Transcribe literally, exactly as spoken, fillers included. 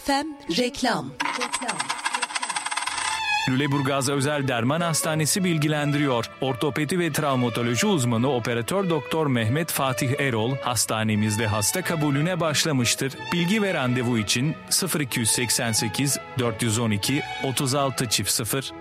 F E M Reklam. Lüleburgaz Özel Derman Hastanesi bilgilendiriyor. Ortopedi ve travmatoloji uzmanı operatör doktor Mehmet Fatih Erol hastanemizde hasta kabulüne başlamıştır. Bilgi ve randevu için sıfır iki seksen sekiz dört yüz on iki otuz altı sıfır